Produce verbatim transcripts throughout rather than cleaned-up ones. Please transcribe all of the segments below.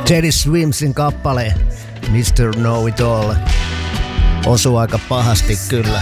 Teddy Swimsin kappale mister Know It All osuu aika pahasti kyllä.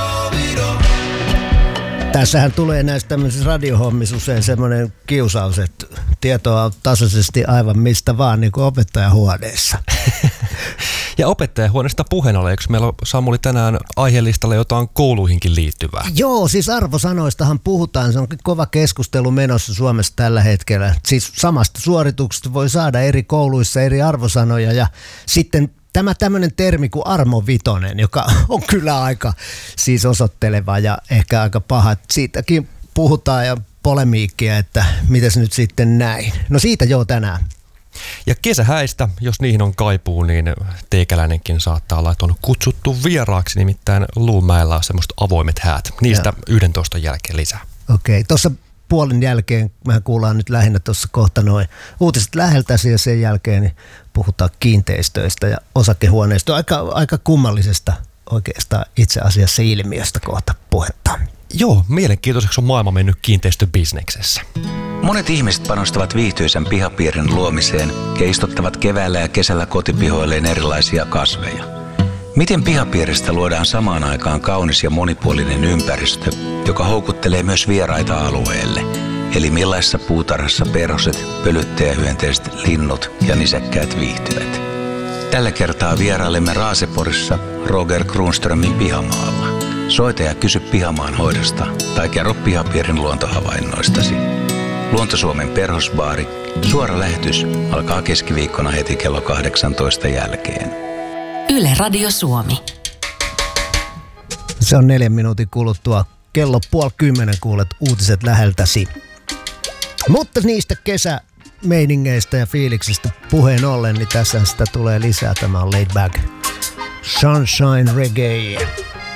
Tässähän tulee näistä tämmöisissä radiohommissa usein semmoinen kiusaus, että tietoa on tasaisesti aivan mistä vaan, niin kuin opettajahuoneessa. Ja opettajahuoneesta puheen ollen, eikö meillä Samuli tänään aiheellistalla jotain kouluihinkin liittyvää? Joo, siis arvosanoistahan puhutaan, se on kova keskustelu menossa Suomessa tällä hetkellä. Siis samasta suorituksesta voi saada eri kouluissa eri arvosanoja ja sitten tämä tämmöinen termi kuin armovitonen, joka on kyllä aika siis osoitteleva ja ehkä aika paha. Siitäkin puhutaan ja polemiikkia, että mitäs nyt sitten näin. No siitä joo tänään. Ja kesähäistä, jos niihin on kaipuu, niin teikäläinenkin saattaa olla, että on kutsuttu vieraaksi, nimittäin Luumäellä on semmoista avoimet häät. Niistä yhdentoista jälkeen lisää. Okei, tuossa puolen jälkeen, mehän kuullaan nyt lähinnä tuossa kohta noin uutiset läheltäsi ja sen jälkeen niin puhutaan kiinteistöistä ja osakehuoneista. Aika, aika kummallisesta oikeastaan itse asiassa ilmiöstä kohta puhetta. Joo, mielenkiintoiseksi on maailma mennyt kiinteistöbisneksessä. Monet ihmiset panostavat viihtyisän pihapiirin luomiseen ja istuttavat keväällä ja kesällä kotipihoilleen erilaisia kasveja. Miten pihapiiristä luodaan samaan aikaan kaunis ja monipuolinen ympäristö, joka houkuttelee myös vieraita alueelle? Eli millaisessa puutarhassa perhoset, pölyttäjähyönteiset, linnut ja nisäkkäät viihtyvät? Tällä kertaa vierailemme Raaseporissa Roger Kruunströmin pihamaalla. Soita ja kysy pihamaan hoidosta tai kerro pihapiirin luontohavainnoistasi. Luonto-Suomen perhosbaari. Suora lähetys alkaa keskiviikkona heti kello kahdeksantoista jälkeen. Yle Radio Suomi. Se on neljän minuutin kuluttua. Kello puoli kymmenen kuulet uutiset läheltäsi. Mutta niistä kesämeiningeistä ja fiiliksistä puheen ollen, niin tässä sitä tulee lisää. Tämä on Laid Back Sunshine Reggae.